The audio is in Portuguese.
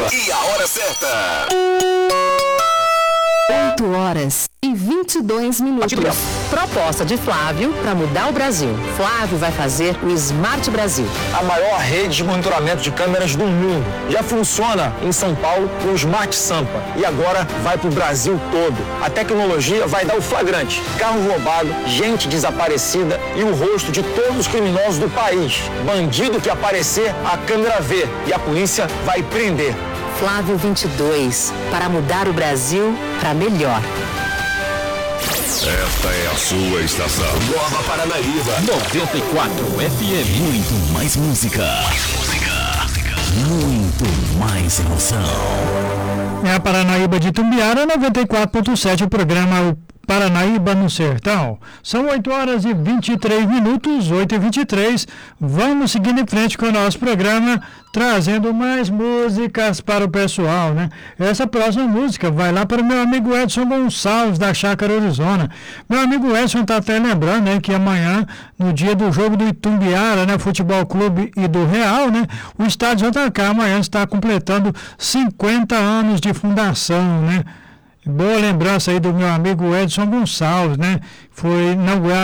E a hora certa. 8h22. Proposta de Flávio para mudar o Brasil. Flávio vai fazer o Smart Brasil. A maior rede de monitoramento de câmeras do mundo. Já funciona em São Paulo com o Smart Sampa. E agora vai para o Brasil todo. A tecnologia vai dar o flagrante. Carro roubado, gente desaparecida e o rosto de todos os criminosos do país. Bandido que aparecer, a câmera vê e a polícia vai prender. Flávio 22, para mudar o Brasil para melhor. Esta é a sua estação. Nova Paranaíba 94 FM. Muito mais música. Muito mais emoção. É a Paranaíba de Itumbiara, 94.7, o programa Paranaíba no Sertão. São 8h23, 8h23. Vamos seguindo em frente com o nosso programa, trazendo mais músicas para o pessoal, né? Essa próxima música vai lá para o meu amigo Edson Gonçalves, da Chácara Arizona. Meu amigo Edson está até lembrando, né, que amanhã, no dia do jogo do Itumbiara, né, Futebol Clube e do Real, né, o estádio JK amanhã está completando 50 anos de fundação, né? Boa lembrança aí do meu amigo Edson Gonçalves, né? Foi inaugurado